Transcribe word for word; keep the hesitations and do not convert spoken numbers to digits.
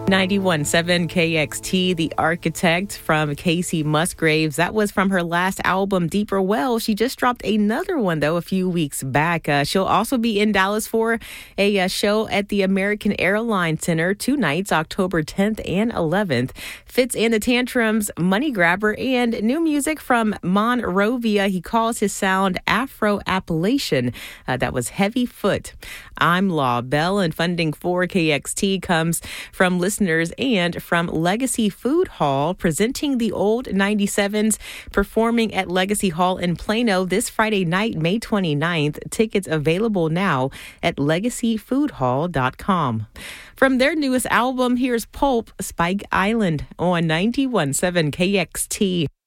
ninety-one point seven K X T, The Architect from Casey Musgraves. That was from her last album, Deeper Well. She just dropped another one, though, a few weeks back. Uh, she'll also be in Dallas for a uh, show at the American Airlines Center two nights, October tenth and eleventh. Fitz and the Tantrums, Money Grabber, and new music from Monrovia. He calls his sound Afro-Appalachian. Uh, that was Heavy Foot. I'm Law Bell, and funding for K X T comes from listeners and from Legacy Food Hall, presenting the old ninety-sevens, performing at Legacy Hall in Plano this Friday night, May twenty-ninth. Tickets available now at legacy food hall dot com. From their newest album, here's Pulp, Spike Island on ninety-one point seven K X T.